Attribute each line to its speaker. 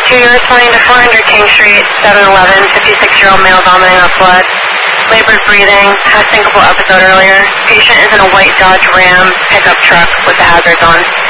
Speaker 1: 2 responding to 400 King Street, 711, 56-year-old male vomiting up blood. Labored breathing, had a syncopal episode earlier. Patient is in a white Dodge Ram pickup truck with the hazards on.